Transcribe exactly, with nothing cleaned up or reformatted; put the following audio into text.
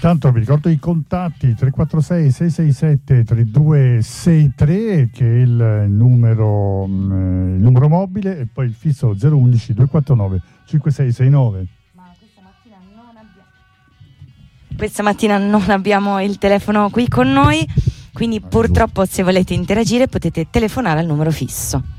intanto vi ricordo i contatti: tre quattro sei sei sei sette tre due sei tre, che è il numero, eh, il numero mobile, e poi il fisso zero uno uno due quattro nove cinque sei sei nove. Ma questa mattina non abbiamo questa mattina non abbiamo il telefono qui con noi, quindi purtroppo se volete interagire potete telefonare al numero fisso.